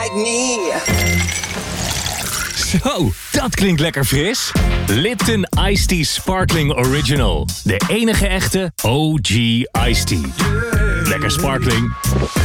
like me. Zo, dat klinkt lekker fris. Lipton Iced Tea Sparkling Original. De enige echte OG Iced Tea. Lekker sparkling.